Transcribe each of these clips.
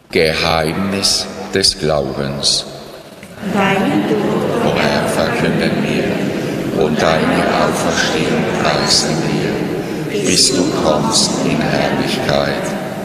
Geheimnis des Glaubens. Deinen Tod, O Herr, verkünden wir und deine Auferstehung preisen wir, bis du kommst in Herrlichkeit.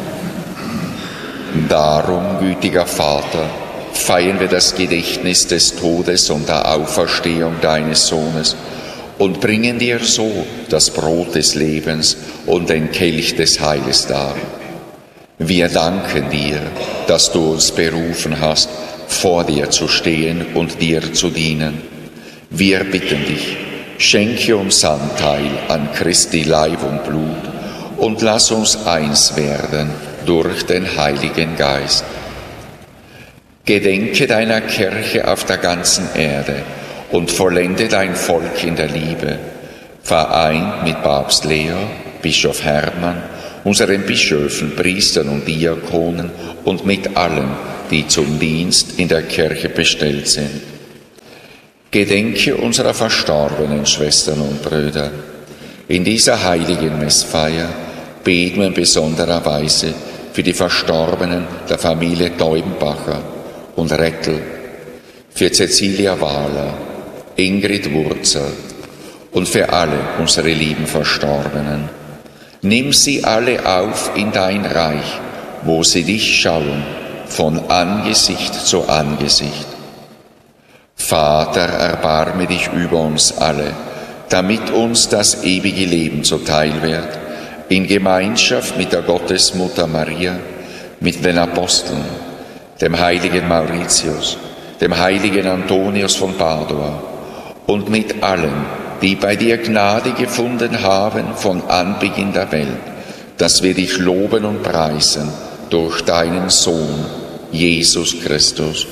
Darum, gütiger Vater, feiern wir das Gedächtnis des Todes und der Auferstehung deines Sohnes und bringen dir so das Brot des Lebens und den Kelch des Heiles dar. Wir danken dir, dass du uns berufen hast, vor dir zu stehen und dir zu dienen. Wir bitten dich, schenke uns Anteil an Christi Leib und Blut und lass uns eins werden durch den Heiligen Geist. Gedenke deiner Kirche auf der ganzen Erde und vollende dein Volk in der Liebe, vereint mit Papst Leo, Bischof Hermann, unseren Bischöfen, Priestern und Diakonen und mit allen, die zum Dienst in der Kirche bestellt sind. Gedenke unserer verstorbenen Schwestern und Brüder. In dieser heiligen Messfeier beten wir in besonderer Weise für die Verstorbenen der Familie Deubenbacher und Rettel, für Cecilia Wahler, Ingrid Wurzer und für alle unsere lieben Verstorbenen. Nimm sie alle auf in dein Reich, wo sie dich schauen, von Angesicht zu Angesicht. Vater, erbarme dich über uns alle, damit uns das ewige Leben zuteil wird, in Gemeinschaft mit der Gottesmutter Maria, mit den Aposteln, dem heiligen Mauritius, dem heiligen Antonius von Padua und mit allen, die bei dir Gnade gefunden haben von Anbeginn der Welt, dass wir dich loben und preisen durch deinen Sohn, Jesus Christus.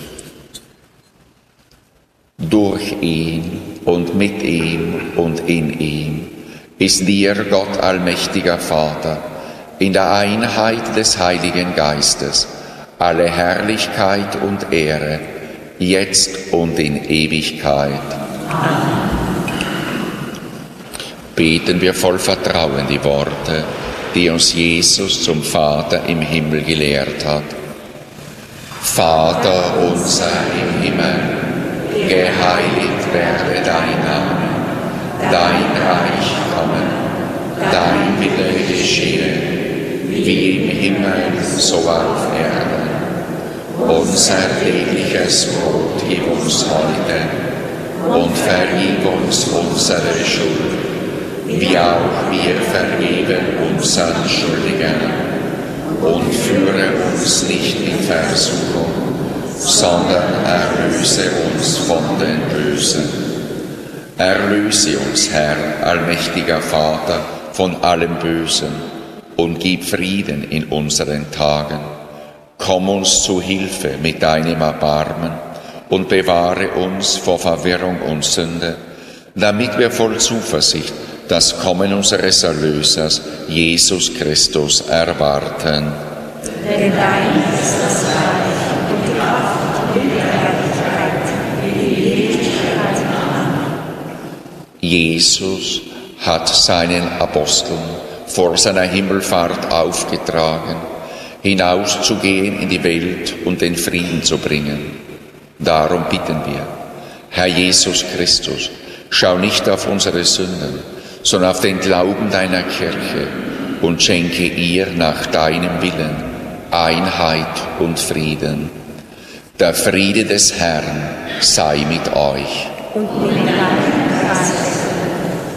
Durch ihn und mit ihm und in ihm ist dir, Gott allmächtiger Vater, in der Einheit des Heiligen Geistes, alle Herrlichkeit und Ehre, jetzt und in Ewigkeit. Amen. Beten wir voll Vertrauen die Worte, die uns Jesus zum Vater im Himmel gelehrt hat. Vater unser im Himmel, geheiligt werde dein Name, dein Reich komme, dein Wille geschehe, wie im Himmel, so auf Erden. Unser tägliches Brot gib uns heute und vergib uns unsere Schuld, wie auch wir vergeben unseren Schuldigen. Und führe uns nicht in Versuchung, sondern erlöse uns von den Bösen. Erlöse uns, Herr, allmächtiger Vater, von allem Bösen und gib Frieden in unseren Tagen. Komm uns zu Hilfe mit deinem Erbarmen und bewahre uns vor Verwirrung und Sünde, damit wir voll Zuversicht das Kommen unseres Erlösers, Jesus Christus, erwarten. Denn dein ist das Reich und die Kraft und die Herrlichkeit in Ewigkeit. Amen. Jesus hat seinen Aposteln vor seiner Himmelfahrt aufgetragen, hinauszugehen in die Welt und den Frieden zu bringen. Darum bitten wir, Herr Jesus Christus, schau nicht auf unsere Sünden, sondern auf den Glauben deiner Kirche und schenke ihr nach deinem Willen Einheit und Frieden. Der Friede des Herrn sei mit euch. Und mit deinem Geist.